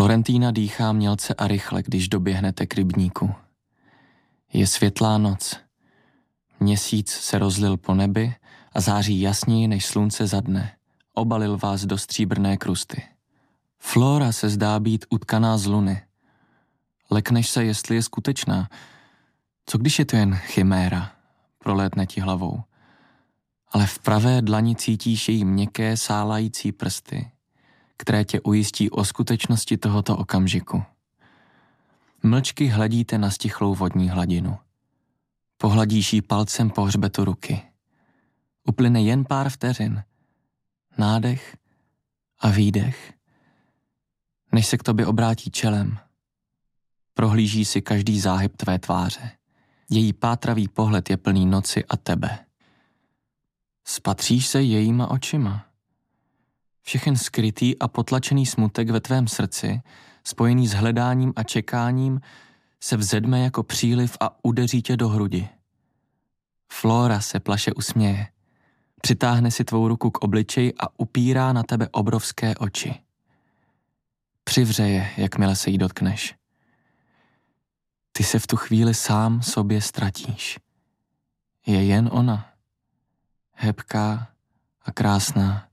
Florentína dýchá mělce a rychle, když doběhnete k rybníku. Je světlá noc. Měsíc se rozlil po nebi a září jasněji než slunce za dne. Obalil vás do stříbrné krusty. Flora se zdá být utkaná z luny. Lekneš se, jestli je skutečná. Co když je to jen chiméra? Prolétne ti hlavou. Ale v pravé dlani cítíš její měkké, sálající prsty, které tě ujistí o skutečnosti tohoto okamžiku. Mlčky hledíte na stichlou vodní hladinu. Pohladíš jí palcem po hřbetu ruky. Uplyne jen pár vteřin. Nádech a výdech, než se k tobě obrátí čelem. Prohlíží si každý záhyb tvé tváře. Její pátravý pohled je plný noci a tebe. Spatříš se jejíma očima. Všechen skrytý a potlačený smutek ve tvém srdci, spojený s hledáním a čekáním, se vzedme jako příliv a udeří tě do hrudi. Flora se plaše usměje. Přitáhne si tvou ruku k obličeji a upírá na tebe obrovské oči. Přivře je, jakmile se jí dotkneš. Ty se v tu chvíli sám sobě ztratíš. Je jen ona. Hebká a krásná.